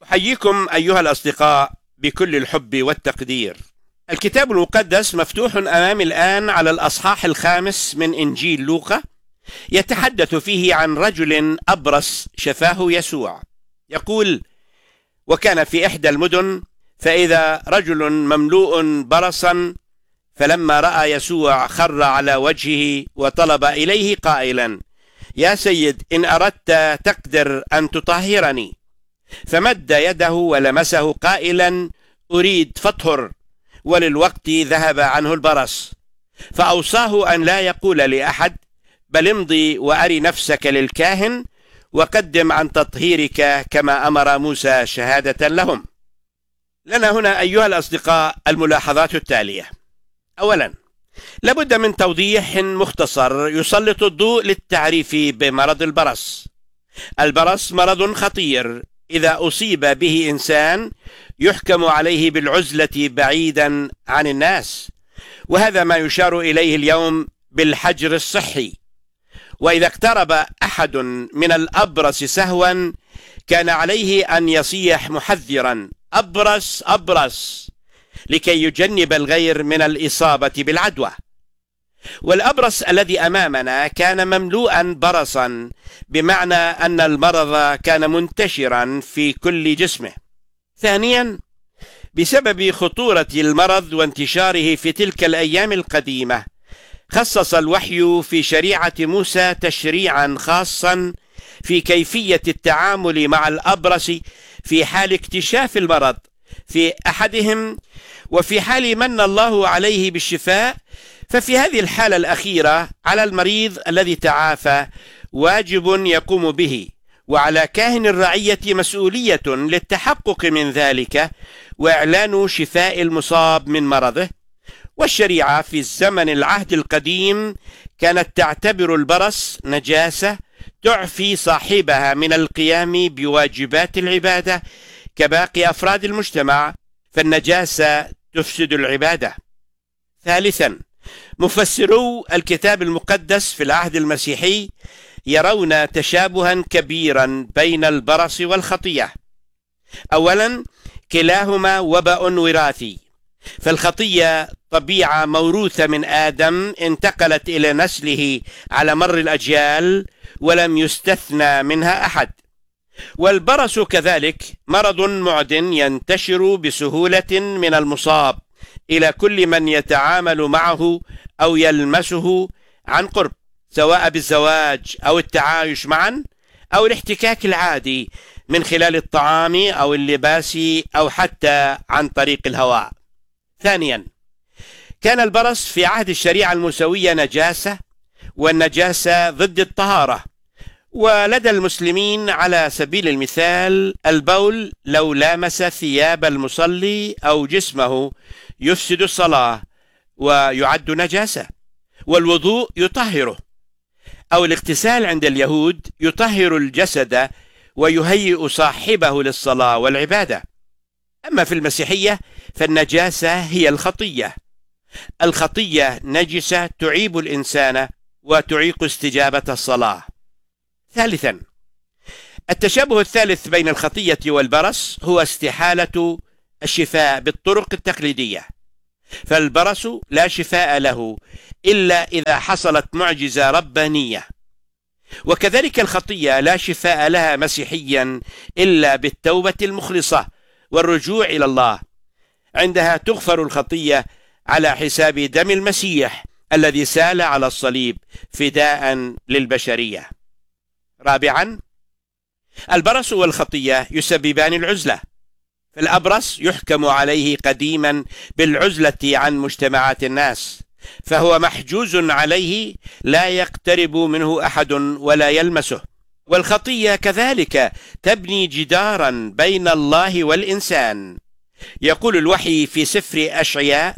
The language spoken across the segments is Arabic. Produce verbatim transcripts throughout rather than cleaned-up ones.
أحييكم أيها الأصدقاء بكل الحب والتقدير. الكتاب المقدس مفتوح أمامي الآن على الأصحاح الخامس من إنجيل لوقا، يتحدث فيه عن رجل أبرص شفاه يسوع. يقول: وكان في إحدى المدن فإذا رجل مملوء برصا، فلما رأى يسوع خر على وجهه وطلب إليه قائلا: يا سيد، إن أردت تقدر أن تطهرني. فمد يده ولمسه قائلا: أريد فاطهر. وللوقت ذهب عنه البرص. فأوصاه أن لا يقول لأحد، بل امضي وأري نفسك للكاهن وقدم عن تطهيرك كما أمر موسى شهادة لهم. لنا هنا أيها الأصدقاء الملاحظات التالية. أولا، لابد من توضيح مختصر يسلط الضوء للتعريف بمرض البرص. البرص مرض خطير، إذا أصيب به إنسان يحكم عليه بالعزلة بعيدا عن الناس، وهذا ما يشار إليه اليوم بالحجر الصحي. وإذا اقترب أحد من الأبرص سهوا كان عليه أن يصيح محذرا: أبرص أبرص، لكي يجنب الغير من الإصابة بالعدوى. والأبرص الذي أمامنا كان مملوءا برصا، بمعنى أن المرض كان منتشرا في كل جسمه. ثانيا، بسبب خطورة المرض وانتشاره في تلك الأيام القديمة، خصص الوحي في شريعة موسى تشريعا خاصا في كيفية التعامل مع الأبرص في حال اكتشاف المرض في أحدهم، وفي حال من الله عليه بالشفاء. ففي هذه الحالة الأخيرة على المريض الذي تعافى واجب يقوم به، وعلى كاهن الرعية مسؤولية للتحقق من ذلك وإعلان شفاء المصاب من مرضه. والشريعة في الزمن العهد القديم كانت تعتبر البرص نجاسة تعفي صاحبها من القيام بواجبات العبادة كباقي أفراد المجتمع، فالنجاسة تفسد العبادة. ثالثا، مفسرو الكتاب المقدس في العهد المسيحي يرون تشابها كبيرا بين البرص والخطية. أولا، كلاهما وباء وراثي، فالخطية طبيعة موروثة من آدم انتقلت إلى نسله على مر الأجيال ولم يستثنى منها أحد. والبرص كذلك مرض معدن ينتشر بسهولة من المصاب إلى كل من يتعامل معه أو يلمسه عن قرب، سواء بالزواج أو التعايش معا أو الاحتكاك العادي من خلال الطعام أو اللباس أو حتى عن طريق الهواء. ثانيا، كان البرص في عهد الشريعة الموسوية نجاسة، والنجاسة ضد الطهارة. ولدى المسلمين على سبيل المثال البول لو لامس ثياب المصلي أو جسمه يفسد الصلاة ويعد نجاسة، والوضوء يطهره. أو الاغتسال عند اليهود يطهر الجسد ويهيئ صاحبه للصلاة والعبادة. أما في المسيحية فالنجاسة هي الخطية. الخطية نجسة تعيب الإنسان وتعيق استجابة الصلاة. ثالثا، التشابه الثالث بين الخطية والبرص هو استحالة الشفاء بالطرق التقليدية، فالبرص لا شفاء له إلا إذا حصلت معجزة ربانية، وكذلك الخطية لا شفاء لها مسيحيا إلا بالتوبة المخلصة والرجوع إلى الله. عندها تغفر الخطية على حساب دم المسيح الذي سال على الصليب فداء للبشرية. رابعا، البرص والخطية يسببان العزلة، فالأبرص يحكم عليه قديما بالعزلة عن مجتمعات الناس، فهو محجوز عليه، لا يقترب منه أحد ولا يلمسه. والخطية كذلك تبني جدارا بين الله والإنسان. يقول الوحي في سفر أشعياء: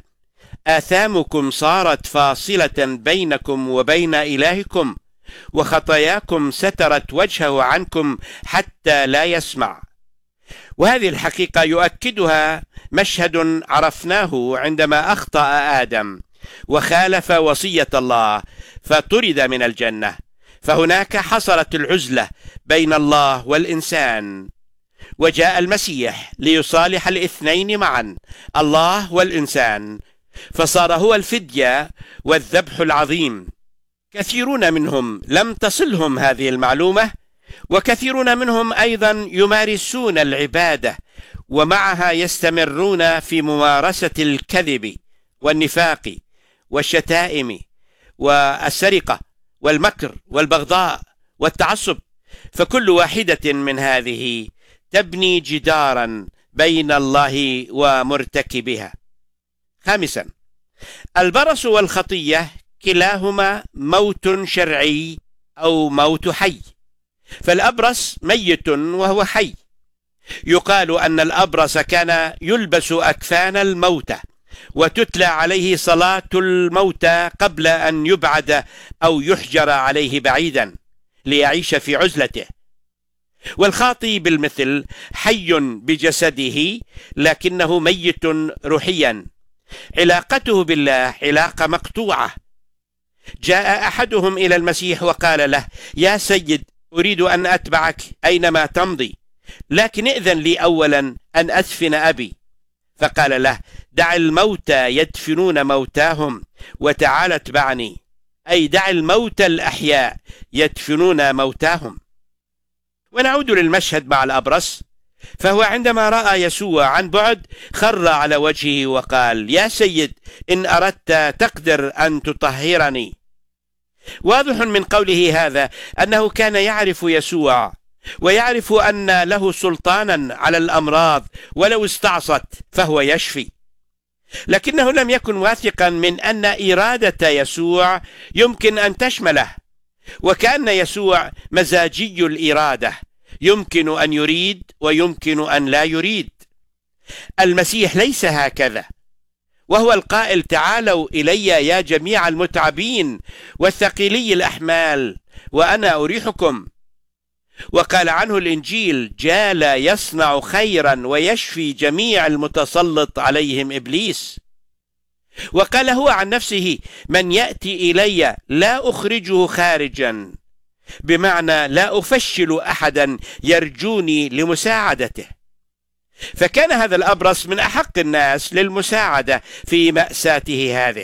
آثامكم صارت فاصلة بينكم وبين إلهكم، وخطاياكم سترت وجهه عنكم حتى لا يسمع. وهذه الحقيقة يؤكدها مشهد عرفناه عندما أخطأ آدم وخالف وصية الله فطرد من الجنة، فهناك حصلت العزلة بين الله والإنسان. وجاء المسيح ليصالح الاثنين معا، الله والإنسان، فصار هو الفدية والذبح العظيم. كثيرون منهم لم تصلهم هذه المعلومة، وكثيرون منهم أيضا يمارسون العبادة ومعها يستمرون في ممارسة الكذب والنفاق والشتائم والسرقة والمكر والبغضاء والتعصب، فكل واحدة من هذه تبني جدارا بين الله ومرتكبها. خامسا، البرص والخطية كلاهما موت شرعي أو موت حي، فالأبرص ميت وهو حي. يقال أن الأبرص كان يلبس أكفان الموتى وتتلى عليه صلاة الموتى قبل أن يبعد أو يحجر عليه بعيدا ليعيش في عزلته. والخاطي بالمثل حي بجسده لكنه ميت روحيا، علاقته بالله علاقة مقطوعة. جاء أحدهم إلى المسيح وقال له: يا سيد، أريد أن أتبعك أينما تمضي، لكن ائذن لي أولا أن أدفن أبي. فقال له: دع الموتى يدفنون موتاهم وتعال اتبعني، أي دع الموتى الأحياء يدفنون موتاهم. ونعود للمشهد مع الأبرص، فهو عندما رأى يسوع عن بعد خر على وجهه وقال: يا سيد، إن أردت تقدر أن تطهرني. واضح من قوله هذا أنه كان يعرف يسوع، ويعرف أن له سلطانا على الأمراض، ولو استعصت فهو يشفي، لكنه لم يكن واثقا من أن إرادة يسوع يمكن أن تشمله، وكأن يسوع مزاجي الإرادة، يمكن أن يريد ويمكن أن لا يريد. المسيح ليس هكذا، وهو القائل: تعالوا إلي يا جميع المتعبين والثقيلي الأحمال وأنا أريحكم. وقال عنه الإنجيل: جال يصنع خيرا ويشفي جميع المتسلط عليهم إبليس. وقال هو عن نفسه: من يأتي إلي لا أخرجه خارجا، بمعنى لا أفشل أحدا يرجوني لمساعدته. فكان هذا الأبرص من أحق الناس للمساعدة في مأساته هذه.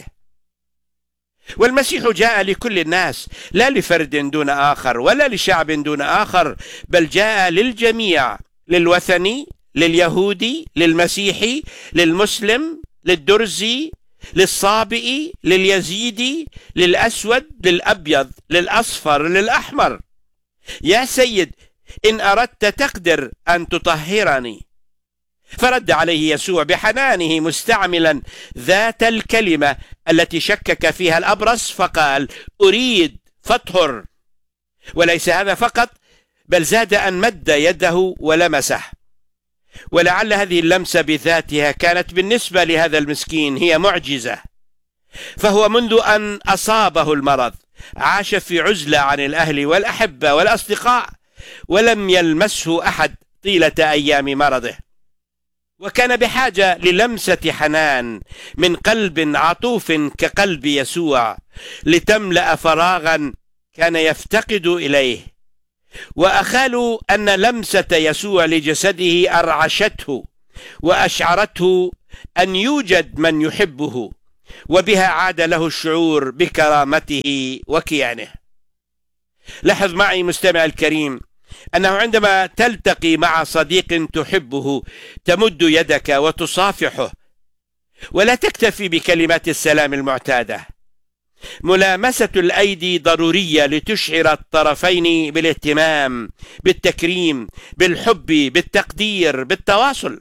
والمسيح جاء لكل الناس، لا لفرد دون آخر ولا لشعب دون آخر، بل جاء للجميع، للوثني، لليهودي، للمسيحي، للمسلم، للدرزي، للصابئي، لليزيدي، للأسود، للأبيض، للأصفر، للأحمر. يا سيد، إن أردت تقدر أن تطهرني. فرد عليه يسوع بحنانه مستعملا ذات الكلمة التي شكك فيها الأبرص، فقال: أريد فاطهر. وليس هذا فقط، بل زاد أن مد يده ولمسه. ولعل هذه اللمسة بذاتها كانت بالنسبة لهذا المسكين هي معجزة، فهو منذ أن أصابه المرض عاش في عزلة عن الأهل والأحبة والأصدقاء، ولم يلمسه أحد طيلة أيام مرضه، وكان بحاجة للمسة حنان من قلب عطوف كقلب يسوع لتملأ فراغا كان يفتقد إليه. وأخالوا أن لمسة يسوع لجسده أرعشته وأشعرته أن يوجد من يحبه، وبها عاد له الشعور بكرامته وكيانه. لاحظ معي مستمع الكريم أنه عندما تلتقي مع صديق تحبه تمد يدك وتصافحه، ولا تكتفي بكلمات السلام المعتادة. ملامسة الأيدي ضرورية لتشعر الطرفين بالاهتمام، بالتكريم، بالحب، بالتقدير، بالتواصل.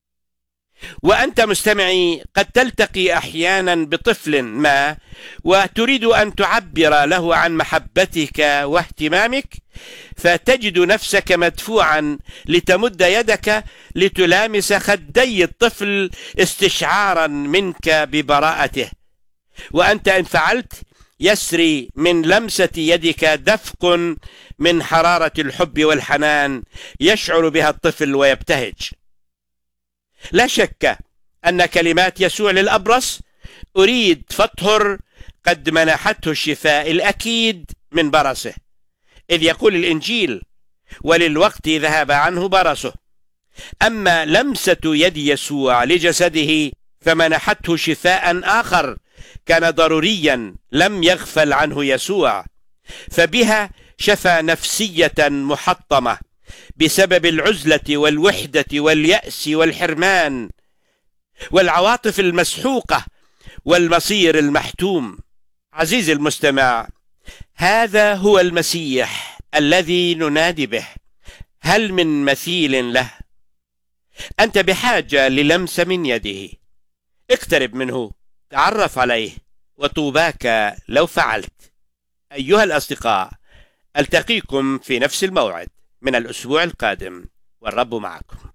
وأنت مستمعي قد تلتقي أحيانا بطفل ما وتريد أن تعبر له عن محبتك واهتمامك، فتجد نفسك مدفوعا لتمد يدك لتلامس خدي الطفل استشعارا منك ببراءته، وأنت إن فعلت يسري من لمسة يدك دفق من حرارة الحب والحنان يشعر بها الطفل ويبتهج. لا شك أن كلمات يسوع للأبرص أريد فاطهر قد منحته الشفاء الأكيد من برصه، إذ يقول الإنجيل: وللوقت ذهب عنه برصه. أما لمسة يد يسوع لجسده فمنحته شفاء آخر كان ضروريا لم يغفل عنه يسوع، فبها شفى نفسية محطمة بسبب العزلة والوحدة واليأس والحرمان والعواطف المسحوقة والمصير المحتوم. عزيزي المستمع، هذا هو المسيح الذي ننادي به. هل من مثيل له؟ أنت بحاجة للمسة من يده. اقترب منه، تعرف عليه، وطوباك لو فعلت. أيها الأصدقاء، ألتقيكم في نفس الموعد من الأسبوع القادم، والرب معكم.